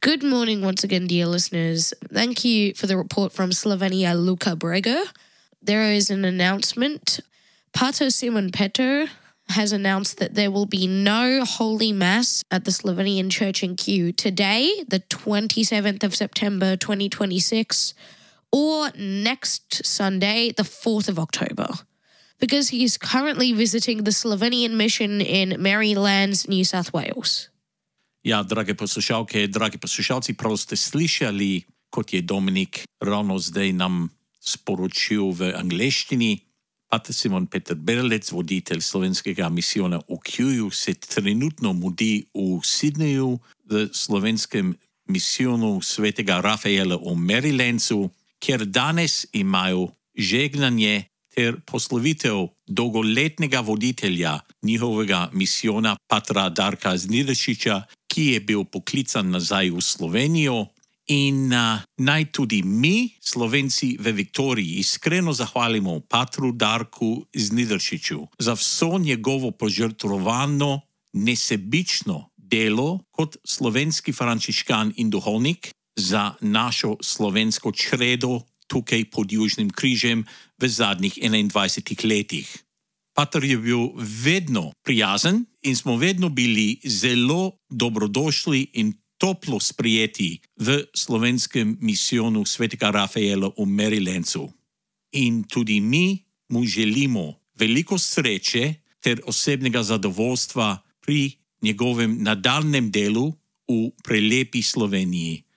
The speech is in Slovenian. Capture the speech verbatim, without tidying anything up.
Good morning once again, dear listeners. Thank you for the report from Slovenia, Luka Breger. There is an announcement. Pater Simon Peter has announced that there will be no Holy Mass at the Slovenian Church in Kew today, the twenty-seventh of September twenty twenty-six, or next Sunday, the fourth of October, because he is currently visiting the Slovenian mission in Marylands, New South Wales. Ja, drage poslušalke, dragi poslušalci, prav ste slišali, kot je Dominik ravno zdaj nam sporočil v angleščini. Pater Simon Peter Berlec, voditelj slovenskega misijona v Kewu, se trenutno mudi v Sydneyju v slovenskem misijonu svetega Rafaela v Marylandsu, kjer danes imajo žegnanje ter poslovitev dolgoletnega voditelja njihovega misijona, patra Darka Žnidaršiča, ki je bil poklican nazaj v Slovenijo. In uh, naj tudi mi, Slovenci v Viktoriji, iskreno zahvalimo patru Darku Žnidaršiču za vso njegovo požrtvovano, nesebično delo kot slovenski frančiškan in duhovnik za našo slovensko čredo tukaj pod Južnim križem v zadnjih enaindvajsetih letih. Pater je bil vedno prijazen in smo vedno bili zelo dobrodošli in toplo sprijeti v slovenskem misijonu svetega Rafaela v Marylandsu. In tudi mi mu želimo veliko sreče ter osebnega zadovoljstva pri njegovem nadaljnjem delu v prelepi Sloveniji.